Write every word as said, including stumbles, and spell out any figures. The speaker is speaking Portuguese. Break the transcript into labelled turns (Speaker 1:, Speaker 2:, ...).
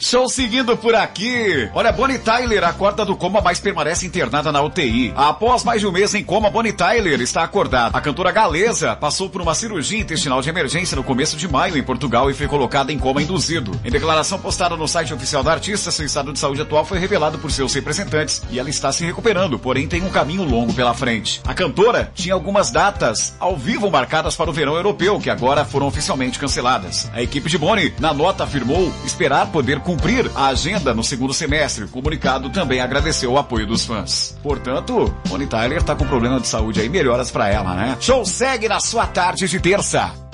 Speaker 1: Show seguindo por aqui. Olha, Bonnie Tyler acorda do coma, mas permanece internada na U T I. Após mais de um mês em coma, Bonnie Tyler está acordada. A cantora galesa passou por uma cirurgia intestinal de emergência no começo de maio em Portugal e foi colocada em coma induzido. Em declaração postada no site oficial da artista, seu estado de saúde atual foi revelado por seus representantes e ela está se recuperando, porém tem um caminho longo pela frente. A cantora tinha algumas datas ao vivo marcadas para o verão europeu, que agora foram oficialmente canceladas. A equipe de Bonnie, na nota, afirmou esperar poder cumprir a agenda no segundo semestre. O comunicado também agradeceu o apoio dos fãs. Portanto, Bonnie Tyler tá com problema de saúde aí, melhoras pra ela, né? Show segue na sua tarde de terça.